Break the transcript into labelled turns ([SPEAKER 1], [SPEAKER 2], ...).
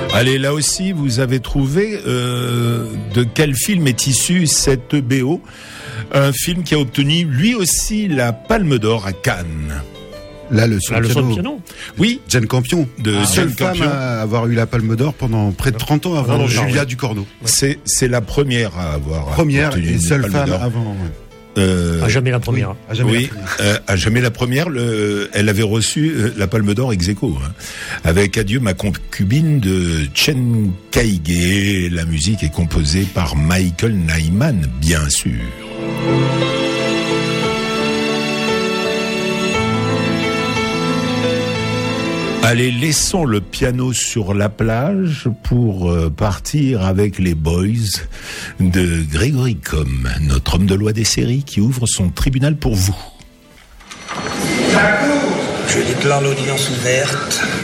[SPEAKER 1] Allez, là aussi, vous avez trouvé de quel film est issue cette BO. Un film qui a obtenu lui aussi la Palme d'Or à Cannes.
[SPEAKER 2] Là, le son de piano.
[SPEAKER 1] Oui.
[SPEAKER 2] Jane Campion. Seule femme à avoir eu la Palme d'Or pendant près de 30 ans avant Julia Ducournau.
[SPEAKER 1] C'est la première à avoir
[SPEAKER 2] obtenu et seule femme avant.
[SPEAKER 3] À jamais la première.
[SPEAKER 1] À jamais la première. Elle avait reçu la Palme d'Or ex aequo, avec Adieu ma concubine de Chen Kaige. La musique est composée par Michael Nyman, bien sûr. Allez, laissons le piano sur la plage pour partir avec les Boys de Grégory Comm, notre homme de loi des séries qui ouvre son tribunal pour vous.
[SPEAKER 4] Je déclare l'audience ouverte.